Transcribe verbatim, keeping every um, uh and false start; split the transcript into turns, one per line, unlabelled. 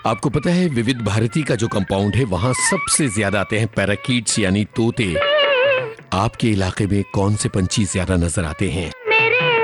आपको पता है विविध भारती का जो कंपाउंड है वहां सबसे ज्यादा आते हैं पैराकीट्स यानी तोते। आपके इलाके में कौन से पंछी ज्यादा नजर आते हैं?